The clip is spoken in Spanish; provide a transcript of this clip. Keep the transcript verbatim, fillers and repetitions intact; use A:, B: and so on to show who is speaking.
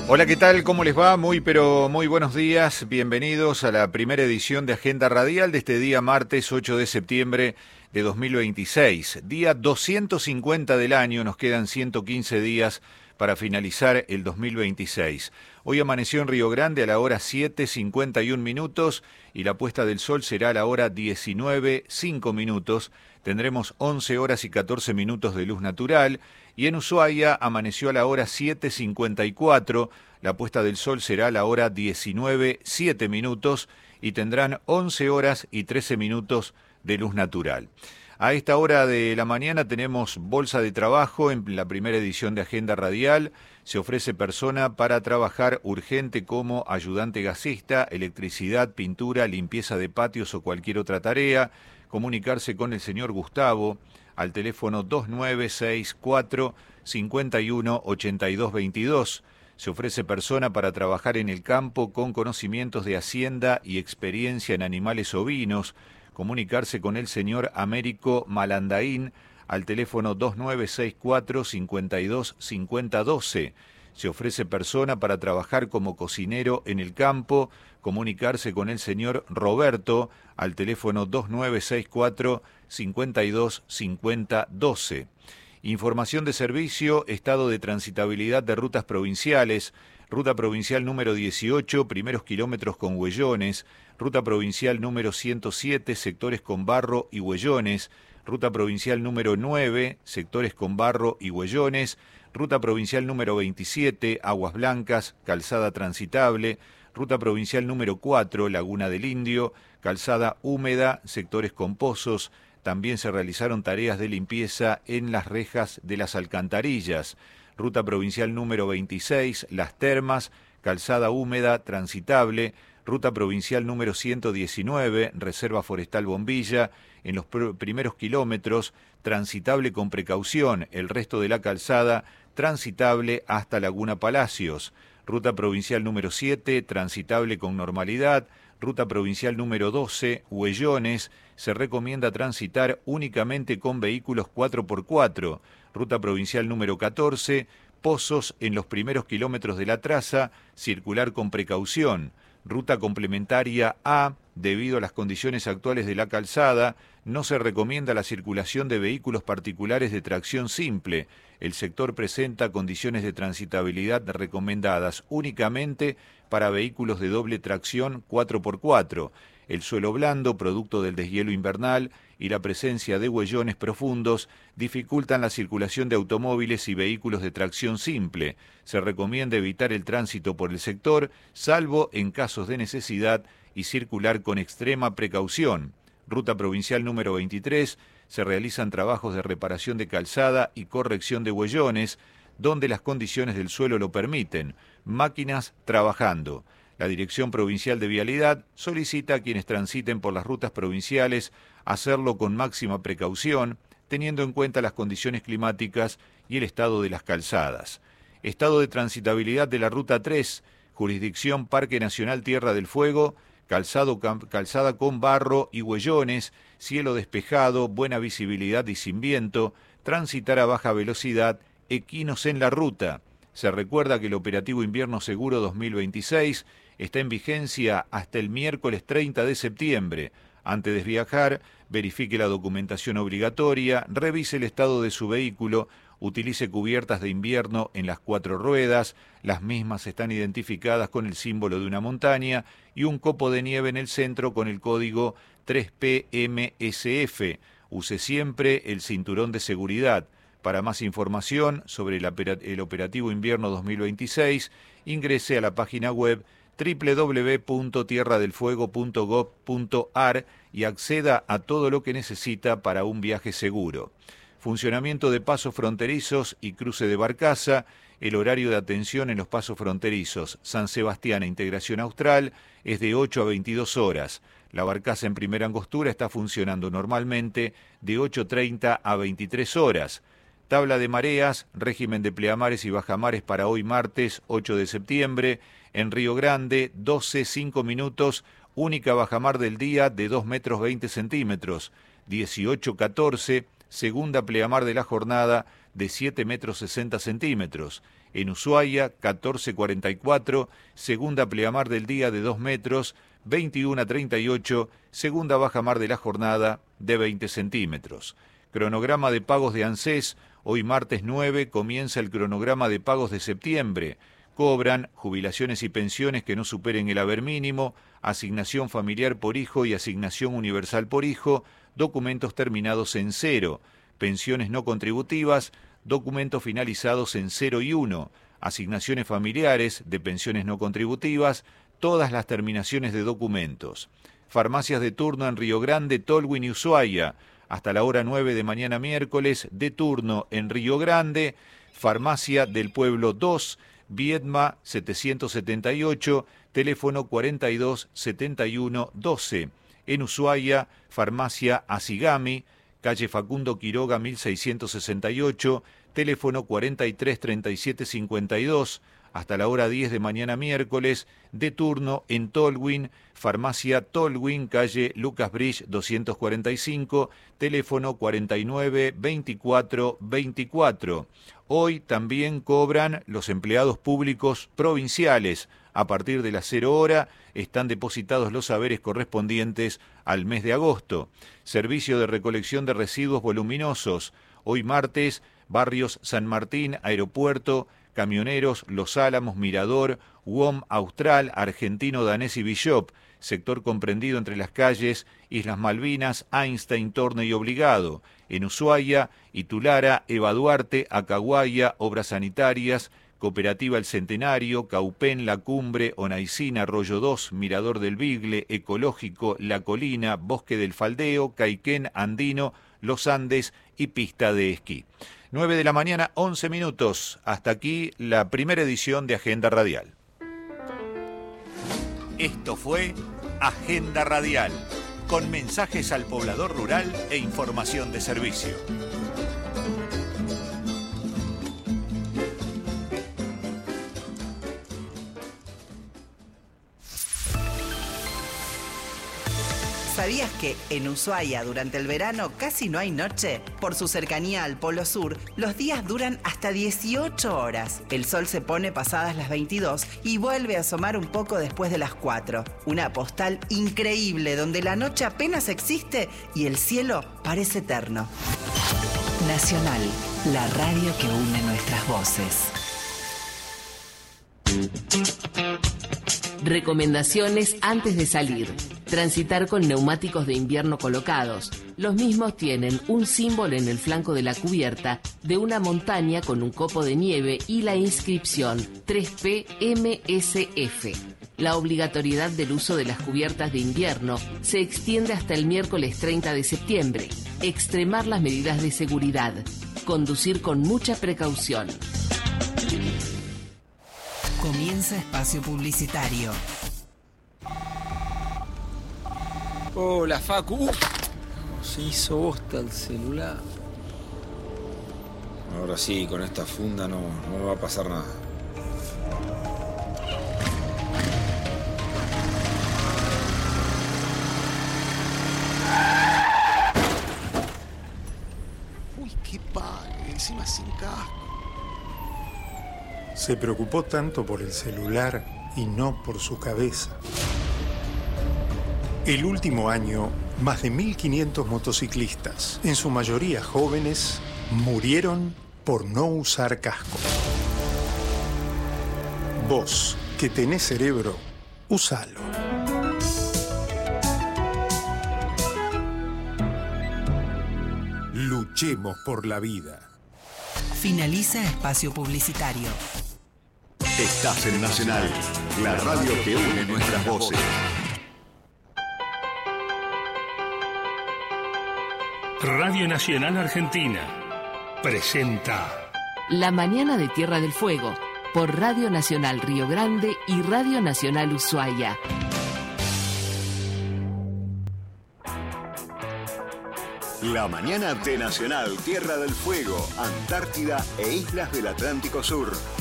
A: Hola, ¿qué tal? ¿Cómo les va? Muy, pero muy buenos días. Bienvenidos a la primera edición de Agenda Radial de este día martes ocho de septiembre de dos mil veintiséis. Día doscientos cincuenta del año, nos quedan ciento quince días para finalizar el dos mil veintiséis. Hoy amaneció en Río Grande a la hora siete cincuenta y un minutos y la puesta del sol será a la hora diecinueve cinco minutos. Tendremos once horas y catorce minutos de luz natural. Y en Ushuaia amaneció a la hora siete cincuenta y cuatro, la puesta del sol será a la hora diecinueve siete minutos y tendrán once horas y trece minutos de luz natural. A esta hora de la mañana tenemos bolsa de trabajo en la primera edición de Agenda Radial. Se ofrece persona para trabajar urgente como ayudante gasista, electricidad, pintura, limpieza de patios o cualquier otra tarea. Comunicarse con el señor Gustavo al teléfono dos nueve seis cuatro, cinco uno, ocho dos dos dos. Se ofrece persona para trabajar en el campo con conocimientos de hacienda y experiencia en animales ovinos. Comunicarse con el señor Américo Malandaín al teléfono dos nueve seis cuatro, cinco dos cinco cero uno dos. Se ofrece persona para trabajar como cocinero en el campo. Comunicarse con el señor Roberto al teléfono dos nueve seis cuatro, cinco dos cinco cero uno dos. Información de servicio, estado de transitabilidad de rutas provinciales. Ruta provincial número dieciocho, primeros kilómetros con huellones. Ruta provincial número ciento siete, sectores con barro y huellones. Ruta provincial número nueve, sectores con barro y huellones. Ruta provincial número veintisiete, Aguas Blancas, calzada transitable. Ruta provincial número cuatro, Laguna del Indio, calzada húmeda, sectores con pozos. También se realizaron tareas de limpieza en las rejas de las alcantarillas. Ruta provincial número veintiséis, Las Termas, calzada húmeda, transitable. Ruta provincial número ciento diecinueve, Reserva Forestal Bombilla, en los pr- primeros kilómetros, transitable con precaución. El resto de la calzada, transitable hasta Laguna Palacios. Ruta provincial número siete, transitable con normalidad. Ruta provincial número doce, Huellones, se recomienda transitar únicamente con vehículos cuatro por cuatro. Ruta provincial número catorce, Pozos en los primeros kilómetros de la traza, circular con precaución. Ruta complementaria A, debido a las condiciones actuales de la calzada, no se recomienda la circulación de vehículos particulares de tracción simple. El sector presenta condiciones de transitabilidad recomendadas únicamente para vehículos de doble tracción cuatro por cuatro. El suelo blando, producto del deshielo invernal, y la presencia de huellones profundos dificultan la circulación de automóviles y vehículos de tracción simple. Se recomienda evitar el tránsito por el sector, salvo en casos de necesidad, y circular con extrema precaución. Ruta provincial número veintitrés, se realizan trabajos de reparación de calzada y corrección de huellones, donde las condiciones del suelo lo permiten. Máquinas trabajando. La Dirección Provincial de Vialidad solicita a quienes transiten por las rutas provinciales hacerlo con máxima precaución, teniendo en cuenta las condiciones climáticas y el estado de las calzadas. Estado de transitabilidad de la Ruta tres, jurisdicción Parque Nacional Tierra del Fuego, calzado, calzada con barro y huellones, cielo despejado, buena visibilidad y sin viento, transitar a baja velocidad, equinos en la ruta. Se recuerda que el operativo Invierno Seguro dos mil veintiséis está en vigencia hasta el miércoles treinta de septiembre. Antes de viajar, verifique la documentación obligatoria, revise el estado de su vehículo, utilice cubiertas de invierno en las cuatro ruedas, las mismas están identificadas con el símbolo de una montaña y un copo de nieve en el centro con el código tres P M S F. Use siempre el cinturón de seguridad. Para más información sobre el operativo Invierno dos mil veintiséis, ingrese a la página web doble u doble u doble u punto tierra del fuego punto gob punto ar y acceda a todo lo que necesita para un viaje seguro. Funcionamiento de pasos fronterizos y cruce de barcaza. El horario de atención en los pasos fronterizos San Sebastián e Integración Austral es de ocho a veintidós horas. La barcaza en primera angostura está funcionando normalmente de ocho treinta a veintitrés horas. Tabla de mareas, régimen de pleamares y bajamares para hoy martes ocho de septiembre. En Río Grande, doce cinco minutos, única bajamar del día de dos metros veinte centímetros. dieciocho catorce, segunda pleamar de la jornada de siete metros sesenta centímetros. En Ushuaia, catorce cuarenta y cuatro, segunda pleamar del día de dos metros, veintiuno a treinta y ocho, segunda bajamar de la jornada de veinte centímetros. Cronograma de pagos de ANSES, hoy martes nueve comienza el cronograma de pagos de septiembre. Cobran jubilaciones y pensiones que no superen el haber mínimo, asignación familiar por hijo y asignación universal por hijo, documentos terminados en cero, pensiones no contributivas, documentos finalizados en cero y uno, asignaciones familiares de pensiones no contributivas, todas las terminaciones de documentos. Farmacias de turno en Río Grande, Tolwyn y Ushuaia, hasta la hora nueve de mañana miércoles, de turno en Río Grande, Farmacia del Pueblo dos, Viedma setecientos setenta y ocho, teléfono cuarenta y dos setenta y uno doce. En Ushuaia, Farmacia Asigami, calle Facundo Quiroga mil seiscientos sesenta y ocho, teléfono cuarenta y tres treinta y siete cincuenta y dos, hasta la hora diez de mañana miércoles, de turno en Tolwyn, Farmacia Tolwyn, calle Lucas Bridge doscientos cuarenta y cinco, teléfono cuarenta y nueve veinticuatro veinticuatro. Hoy también cobran los empleados públicos provinciales. A partir de las cero hora están depositados los haberes correspondientes al mes de agosto. Servicio de recolección de residuos voluminosos. Hoy martes, barrios San Martín, Aeropuerto, Camioneros, Los Álamos, Mirador, U O M, Austral, Argentino, Danés y Bishop, sector comprendido entre las calles Islas Malvinas, Einstein, Torne y Obligado. En Ushuaia, Itulara, Eva Duarte, Acahuaya, Obras Sanitarias, Cooperativa El Centenario, Caupén, La Cumbre, Onaicina, Arroyo dos, Mirador del Bigle, Ecológico, La Colina, Bosque del Faldeo, Caiquén, Andino, Los Andes y Pista de Esquí. nueve de la mañana, once minutos. Hasta aquí la primera edición de Agenda Radial. Esto fue Agenda Radial, con mensajes al poblador rural e información de servicio.
B: ¿Sabías que en Ushuaia durante el verano casi no hay noche? Por su cercanía al Polo Sur, los días duran hasta dieciocho horas. El sol se pone pasadas las veintidós y vuelve a asomar un poco después de las cuatro. Una postal increíble donde la noche apenas existe y el cielo parece eterno. Nacional, la radio que une nuestras voces.
C: Recomendaciones antes de salir. Transitar con neumáticos de invierno colocados. Los mismos tienen un símbolo en el flanco de la cubierta de una montaña con un copo de nieve y la inscripción tres P M S F. La obligatoriedad del uso de las cubiertas de invierno se extiende hasta el miércoles treinta de septiembre. Extremar las medidas de seguridad. Conducir con mucha precaución.
B: Comienza espacio publicitario.
D: Hola, Facu. Uf, se hizo bosta el celular.
E: Ahora sí, con esta funda no, no me va a pasar nada.
F: Uy, qué pague, encima sin casco.
G: Se preocupó tanto por el celular y no por su cabeza. El último año, más de mil quinientos motociclistas, en su mayoría jóvenes, murieron por no usar casco. Vos, que tenés cerebro, usalo. Luchemos por la vida.
B: Finaliza espacio publicitario.
H: Estás en Nacional, la radio que une nuestras voces.
I: Radio Nacional Argentina presenta
C: La Mañana de Tierra del Fuego por Radio Nacional Río Grande y Radio Nacional Ushuaia.
H: La mañana de Nacional Tierra del Fuego, Antártida e Islas del Atlántico Sur.